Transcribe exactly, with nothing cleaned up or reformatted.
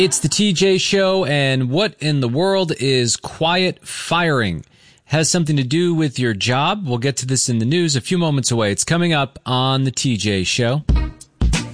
It's the T J Show, and what in the world is quiet firing? Has something to do with your job? We'll get to this in the news a few moments away. It's coming up on the T J Show.